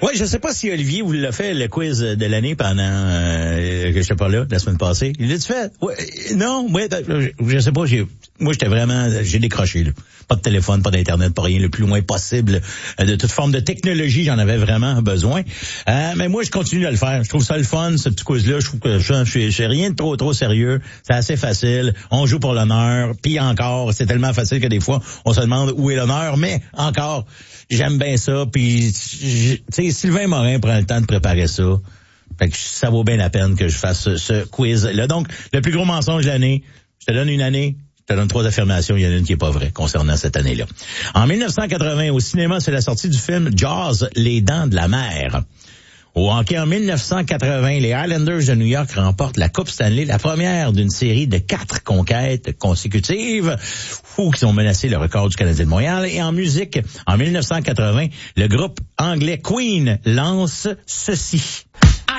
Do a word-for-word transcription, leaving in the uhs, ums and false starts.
Ouais, je sais pas si Olivier vous l'a fait le quiz de l'année pendant euh, que j'étais pas là la semaine passée. Il l'a-tu fait? Ouais, non, ouais, je sais pas, j'ai moi j'étais vraiment j'ai décroché là. Pas de téléphone, pas d'internet, pas rien, le plus loin possible euh, de toute forme de technologie, j'en avais vraiment besoin. Euh, mais moi je continue à le faire. Je trouve ça le fun ce petit quiz là, je trouve que je suis je, rien de trop trop sérieux, c'est assez facile. On joue pour l'honneur, puis encore, c'est tellement facile que des fois on se demande où est l'honneur, mais encore j'aime bien ça, puis tu sais, Sylvain Morin prend le temps de préparer ça. Fait que ça vaut bien la peine que je fasse ce, ce quiz-là. Donc, le plus gros mensonge de l'année, je te donne une année, je te donne trois affirmations, il y en a une qui est pas vraie concernant cette année-là. En mille neuf cent quatre-vingts, au cinéma, c'est la sortie du film Jaws, les dents de la mer. Au hockey, en mille neuf cent quatre-vingts, les Islanders de New York remportent la Coupe Stanley, la première d'une série de quatre conquêtes consécutives ou qui ont menacé le record du Canadien de Montréal. Et en musique, en mille neuf cent quatre-vingts, le groupe anglais Queen lance ceci.